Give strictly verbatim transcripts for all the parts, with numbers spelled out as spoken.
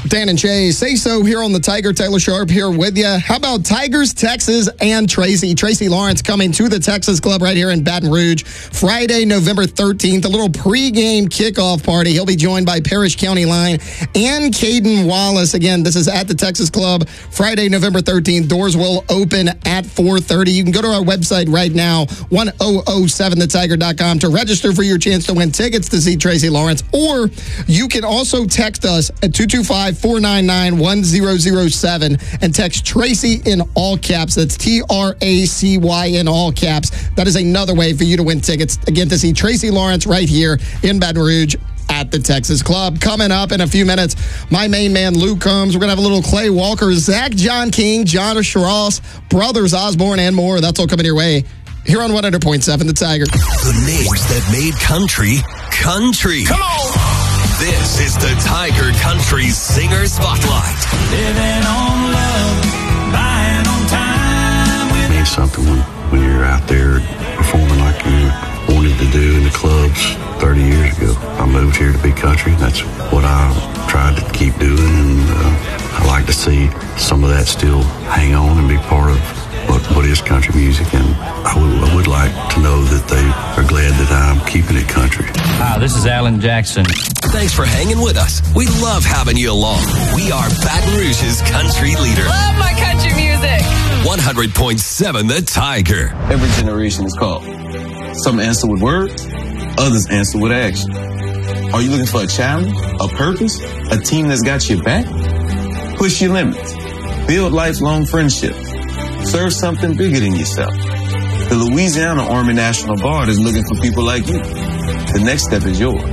Dan and Shay, say so here on the Tiger. Taylor Sharp here with you. How about Tigers, Texas, and Tracy? Tracy Lawrence coming to the Texas Club right here in Baton Rouge Friday, November thirteenth. A little pregame kickoff party. He'll be joined by Parish County Line and Caden Wallace. Again, this is at the Texas Club Friday, November thirteenth. Doors will open at four thirty. You can go to our website right now, one thousand seven the tiger dot com, to register for your chance to win tickets to see Tracy Lawrence. Or you can also text us at two two five, four nine nine, one zero zero seven and text Tracy in all caps. That's T R A C Y in all caps. That is another way for you to win tickets, again, to see Tracy Lawrence right here in Baton Rouge at the Texas Club. Coming up in a few minutes, my main man, Luke Combs. We're going to have a little Clay Walker, Zach John King, John Ross, Brothers Osborne, and more. That's all coming your way here on one hundred point seven The Tiger. The names that made country, country. Come on! This is the Tiger Country Singer Spotlight. Living on love, buying on time. It means something when, when you're out there performing like you wanted to do in the clubs thirty years ago. I moved here to be country. That's what I tried to keep doing, and uh, I like to see some of that still hang on and be part of what, what is country music, and I would, I would like to know that they are glad that I'm keeping it country. Hi, this is Alan Jackson. Thanks for hanging with us. We love having you along. We are Baton Rouge's country leader. Love my country music. one hundred point seven The Tiger. Every generation is called. Some answer with words, others answer with action. Are you looking for a challenge, a purpose, a team that's got your back? Push your limits. Build lifelong friendships. Serve something bigger than yourself. The Louisiana Army National Guard is looking for people like you. The next step is yours.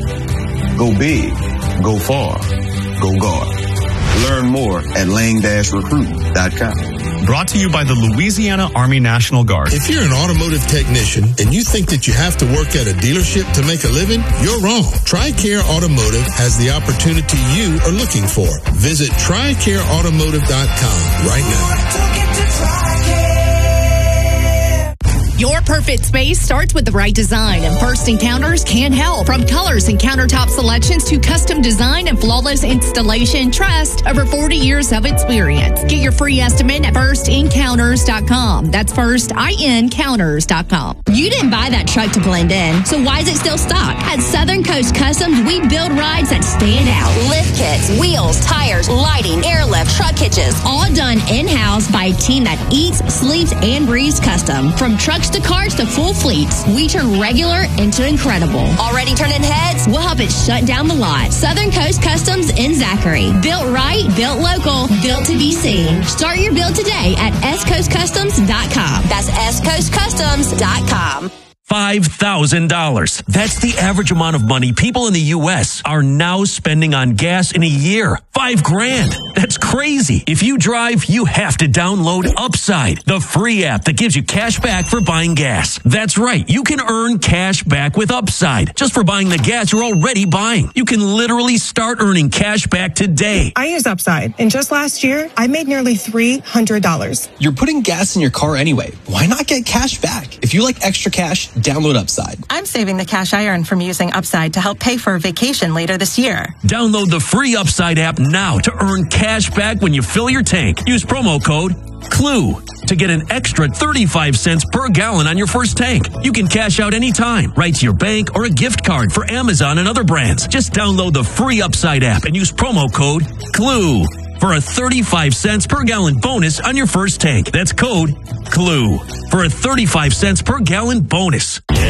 Go big, go far, go guard. Learn more at lang dash recruit dot com. Brought to you by the Louisiana Army National Guard. If you're an automotive technician and you think that you have to work at a dealership to make a living, you're wrong. TRICARE Automotive has the opportunity you are looking for. Visit tri care automotive dot com right now. Your perfect space starts with the right design, and First Encounters can help. From colors and countertop selections to custom design and flawless installation, trust over forty years of experience. Get your free estimate at first encounters dot com. That's first encounters dot com. You didn't buy that truck to blend in, so why is it still stock? At Southern Coast Customs, we build rides that stand out. Lift kits, wheels, tires, lighting, airlift, truck hitches. All done in-house by a team that eats, sleeps, and breathes custom. From trucks to cars to full fleets, we turn regular into incredible. Already turning heads? We'll help it shut down the lot. Southern Coast Customs in Zachary. Built right, built local, built to be seen. Start your build today at s coast customs dot com. That's s coast customs dot com. five thousand dollars. That's the average amount of money people in the U S are now spending on gas in a year. Five grand. That's crazy. If you drive, you have to download Upside, the free app that gives you cash back for buying gas. That's right. You can earn cash back with Upside just for buying the gas you're already buying. You can literally start earning cash back today. I use Upside, and just last year, I made nearly three hundred dollars. You're putting gas in your car anyway. Why not get cash back? If you like extra cash, download Upside. I'm saving the cash I earn from using Upside to help pay for a vacation later this year. Download the free Upside app now to earn cash back when you fill your tank. Use promo code CLUE to get an extra thirty-five cents per gallon on your first tank. You can cash out anytime, right to your bank or a gift card for Amazon and other brands. Just download the free Upside app and use promo code CLUE for a thirty-five cents per gallon bonus on your first tank. That's code CLUE for a thirty-five cents per gallon bonus.